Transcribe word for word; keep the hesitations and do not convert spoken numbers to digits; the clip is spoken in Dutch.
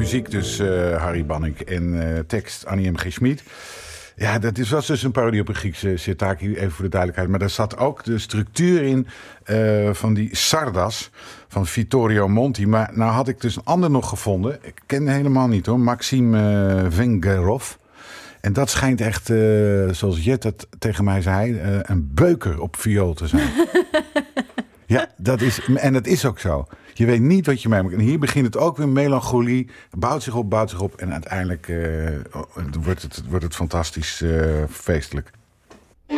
muziek dus uh, Harry Bannink en uh, tekst Annie M G. Schmid. Ja, dat is, was dus een parodie op een Griekse sirtaki, even voor de duidelijkheid. Maar daar zat ook de structuur in uh, van die Sardas van Vittorio Monti. Maar nou had ik dus een ander nog gevonden. Ik ken hem helemaal niet hoor. Maxime uh, Vengerov. En dat schijnt echt, uh, zoals Jet het tegen mij zei, uh, een beuker op viool te zijn. Ja, dat is, en dat is ook zo. Je weet niet wat je mee maakt. En hier begint het ook weer melancholie. Bouwt zich op, bouwt zich op. En uiteindelijk uh, wordt, het, wordt het fantastisch uh, feestelijk.